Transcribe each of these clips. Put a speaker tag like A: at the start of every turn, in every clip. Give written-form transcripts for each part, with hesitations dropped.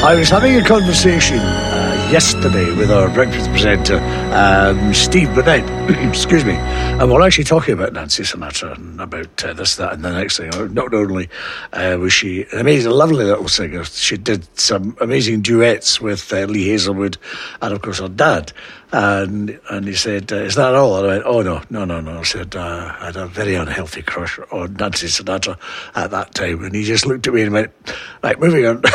A: I was having a conversation yesterday with our breakfast presenter, Steve Burnett, excuse me, and we're actually talking about Nancy Sinatra and about this, that and the next thing. Not only was she an amazing, lovely little singer, she did some amazing duets with Lee Hazelwood and of course her dad. And he said, is that all? And I went, oh, no. I said, I had a very unhealthy crush on Nancy Sinatra at that time. And he just looked at me and went, right, moving on.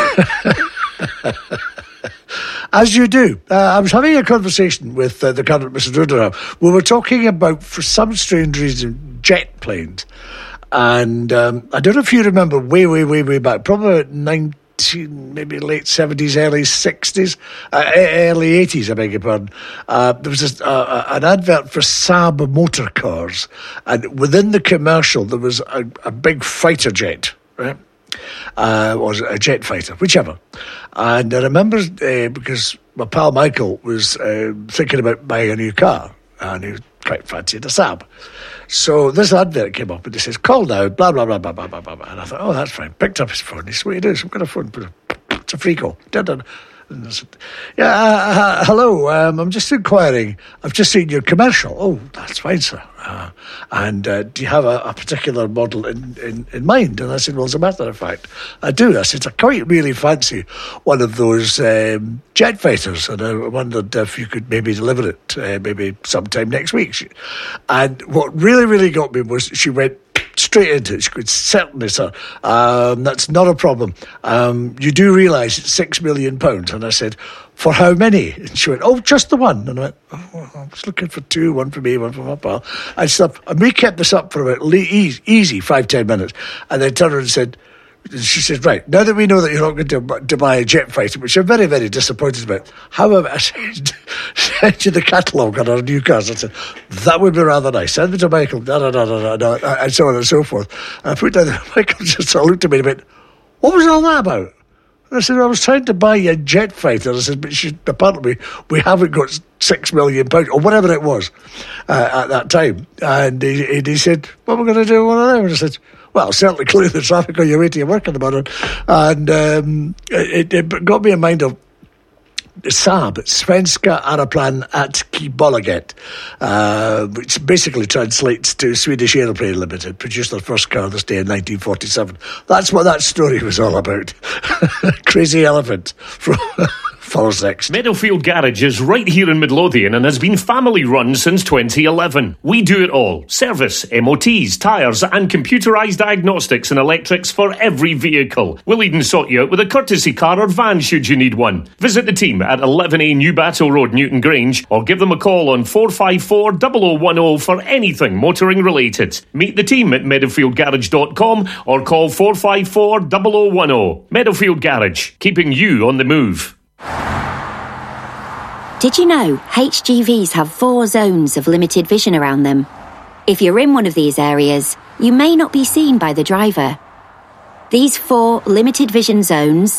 A: As you do. I was having a conversation with the current Mr. Ruderham. We were talking about, for some strange reason, jet planes. And I don't know if you remember way back, probably about maybe late 70s, early 60s, early 80s, I beg your pardon. There was an advert for Saab motor cars, and within the commercial there was a big fighter jet, right? Or a jet fighter, whichever. And I remember because my pal Michael was thinking about buying a new car, and he quite fancied a Saab. So this advert came up and it says, call now, blah, blah, blah, blah, blah, blah, blah. And I thought, oh, that's fine. Picked up his phone. He said, what do you do? So I've got a phone. It's a free call. Dun. And I said, yeah, hello, I'm just inquiring. I've just seen your commercial. Oh, that's fine, sir. And do you have a particular model in mind? And I said, well, as a matter of fact, I do. I said, I quite really fancy one of those jet fighters, and I wondered if you could maybe deliver it maybe sometime next week. And what really got me was she went straight into it. She could, certainly, sir. That's not a problem. You do realise it's £6 million. And I said, for how many? And she went, oh, just the one. And I went, oh, I was looking for two, one for me, one for my pal. And we kept this up for about easy 5-10 minutes. And then turned around and said, she said, right, now that we know that you're not going to buy a jet fighter, which I'm very, very disappointed about, however, I said, send you the catalogue on our new cars. I said, that would be rather nice. Send it to Michael, and so on and so forth. And I put down there, Michael just looked at me and went, what was all that about? And I said, I was trying to buy a jet fighter. I said, but apparently we haven't got £6 million, or whatever it was at that time. And he said, what are we going to do with one of them? And I said, well, certainly clear the traffic on your way to your work in the morning. And it got me in mind of Saab, Svenska Aeroplan at Bolaget, which basically translates to Swedish Aeroplane Limited, produced their first car this day in 1947. That's what that story was all about. Crazy elephant from follows next.
B: Meadowfield Garage is right here in Midlothian and has been family run since 2011. We do it all. Service, MOTs, tyres and computerised diagnostics and electrics for every vehicle. We'll even sort you out with a courtesy car or van should you need one. Visit the team at 11A New Battle Road, Newton Grange, or give them a call on 454 0010 for anything motoring related. Meet the team at meadowfieldgarage.com or call 454 0010. Meadowfield Garage, keeping you on the move.
C: Did you know HGVs have 4 zones of limited vision around them? If you're in one of these areas, you may not be seen by the driver. These 4 limited vision zones